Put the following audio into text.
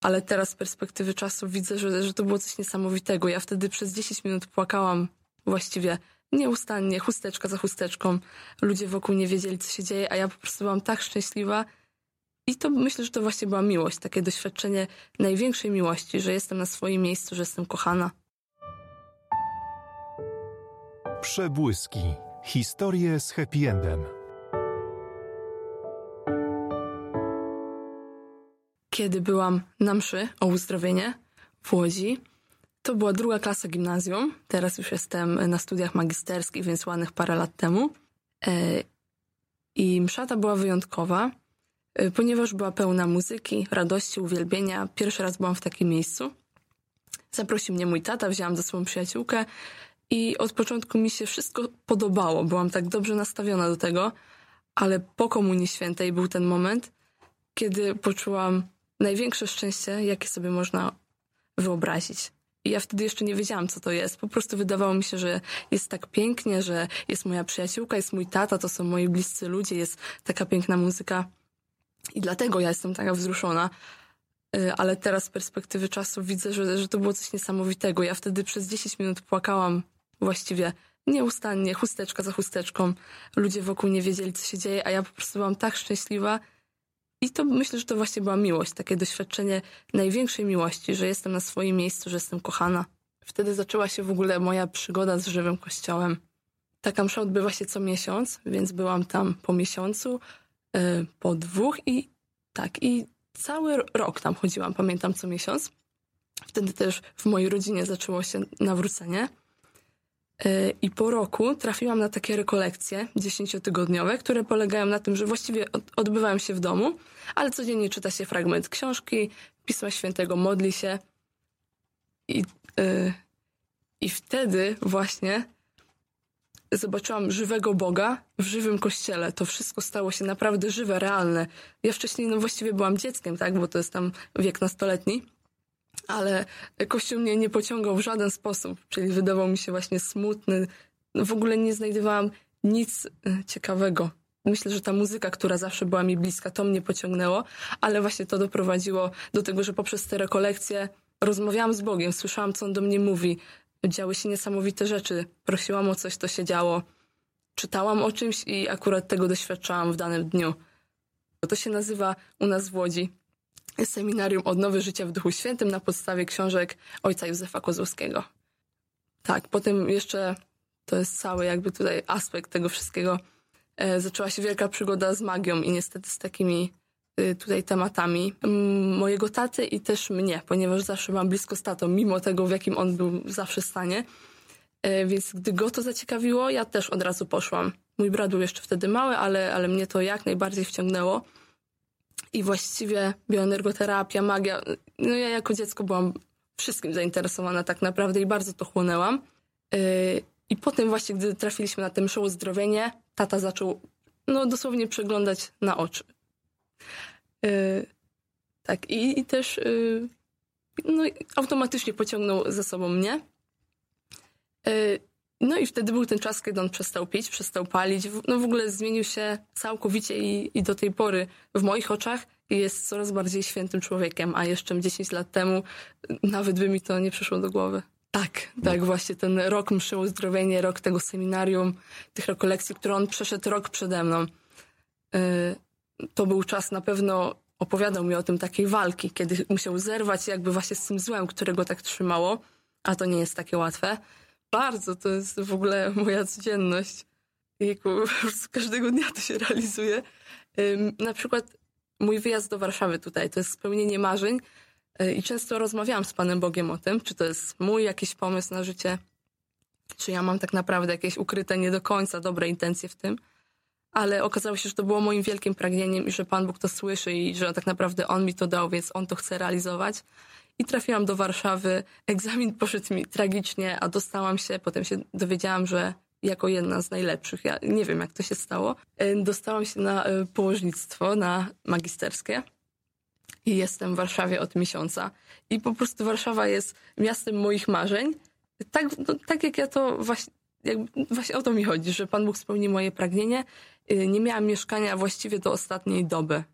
ale teraz z perspektywy czasu widzę, że to było coś niesamowitego. Ja wtedy przez 10 minut płakałam właściwie nieustannie, chusteczka za chusteczką. Ludzie wokół nie wiedzieli, co się dzieje, a ja po prostu byłam tak szczęśliwa. I to myślę, że to właśnie była miłość, takie doświadczenie największej miłości, że jestem na swoim miejscu, że jestem kochana. Przebłyski. Historie z happy endem. Kiedy byłam na mszy o uzdrowienie w Łodzi, to była 2. klasa gimnazjum. Teraz już jestem na studiach magisterskich, więc ładnych parę lat temu. I msza ta była wyjątkowa, ponieważ była pełna muzyki, radości, uwielbienia. Pierwszy raz byłam w takim miejscu. Zaprosił mnie mój tata, wzięłam ze sobą przyjaciółkę i od początku mi się wszystko podobało. Byłam tak dobrze nastawiona do tego, ale po Komunii Świętej był ten moment, kiedy poczułam największe szczęście, jakie sobie można wyobrazić. I ja wtedy jeszcze nie wiedziałam, co to jest. Po prostu wydawało mi się, że jest tak pięknie, że jest moja przyjaciółka, jest mój tata, to są moi bliscy ludzie, jest taka piękna muzyka. I dlatego ja jestem taka wzruszona. Ale teraz z perspektywy czasu widzę, że to było coś niesamowitego. Ja wtedy przez 10 minut płakałam właściwie nieustannie, chusteczka za chusteczką. Ludzie wokół nie wiedzieli, co się dzieje, a ja po prostu byłam tak szczęśliwa. I to myślę, że to właśnie była miłość, takie doświadczenie największej miłości, że jestem na swoim miejscu, że jestem kochana. Wtedy zaczęła się w ogóle moja przygoda z żywym kościołem. Taka msza odbywa się co miesiąc, więc byłam tam po miesiącu, po 2 i cały rok tam chodziłam, pamiętam, co miesiąc. Wtedy też w mojej rodzinie zaczęło się nawrócenie. I po roku trafiłam na takie rekolekcje 10-tygodniowe, które polegają na tym, że właściwie odbywają się w domu, ale codziennie czyta się fragment książki, Pisma Świętego, modli się. I wtedy właśnie zobaczyłam żywego Boga w żywym kościele. To wszystko stało się naprawdę żywe, realne. Ja wcześniej właściwie byłam dzieckiem, tak, bo to jest tam wiek nastoletni. Ale Kościół mnie nie pociągał w żaden sposób, czyli wydawał mi się właśnie smutny. W ogóle nie znajdowałam nic ciekawego. Myślę, że ta muzyka, która zawsze była mi bliska, to mnie pociągnęło, ale właśnie to doprowadziło do tego, że poprzez te rekolekcje rozmawiałam z Bogiem, słyszałam, co On do mnie mówi. Działy się niesamowite rzeczy. Prosiłam o coś, to się działo. Czytałam o czymś i akurat tego doświadczałam w danym dniu. To się nazywa u nas w Łodzi Seminarium Odnowy Życia w Duchu Świętym na podstawie książek ojca Józefa Kozłowskiego. Tak, potem jeszcze, to jest cały jakby tutaj aspekt tego wszystkiego, zaczęła się wielka przygoda z magią i niestety z takimi tutaj tematami mojego taty i też mnie, ponieważ zawsze byłam blisko z tatą, mimo tego, w jakim on był zawsze stanie. Więc gdy go to zaciekawiło, ja też od razu poszłam. Mój brat był jeszcze wtedy mały, ale mnie to jak najbardziej wciągnęło. I właściwie bioenergoterapia, magia, no ja jako dziecko byłam wszystkim zainteresowana tak naprawdę i bardzo to chłonęłam. I potem właśnie, gdy trafiliśmy na tę mszę uzdrowienie, tata zaczął dosłownie przeglądać na oczy. Tak, i też automatycznie pociągnął za sobą mnie. No i wtedy był ten czas, kiedy on przestał pić, przestał palić. W ogóle zmienił się całkowicie i do tej pory w moich oczach jest coraz bardziej świętym człowiekiem, a jeszcze 10 lat temu nawet by mi to nie przyszło do głowy. Tak, właśnie ten rok mszy uzdrowienie, rok tego seminarium, tych rekolekcji, które on przeszedł rok przede mną. To był czas, na pewno opowiadał mi o tym, takiej walki, kiedy musiał zerwać jakby właśnie z tym złem, które go tak trzymało, a to nie jest takie łatwe. Bardzo, to jest w ogóle moja codzienność. Jejku, każdego dnia to się realizuje. Na przykład mój wyjazd do Warszawy tutaj, to jest spełnienie marzeń i często rozmawiałam z Panem Bogiem o tym, czy to jest mój jakiś pomysł na życie, czy ja mam tak naprawdę jakieś ukryte nie do końca dobre intencje w tym, ale okazało się, że to było moim wielkim pragnieniem i że Pan Bóg to słyszy i że tak naprawdę On mi to dał, więc On to chce realizować. I trafiłam do Warszawy, egzamin poszedł mi tragicznie, a dostałam się, potem się dowiedziałam, że jako jedna z najlepszych, ja nie wiem jak to się stało, dostałam się na położnictwo, na magisterskie i jestem w Warszawie od miesiąca. I po prostu Warszawa jest miastem moich marzeń, tak jak ja to właśnie o to mi chodzi, że Pan Bóg spełni moje pragnienie. Nie miałam mieszkania właściwie do ostatniej doby.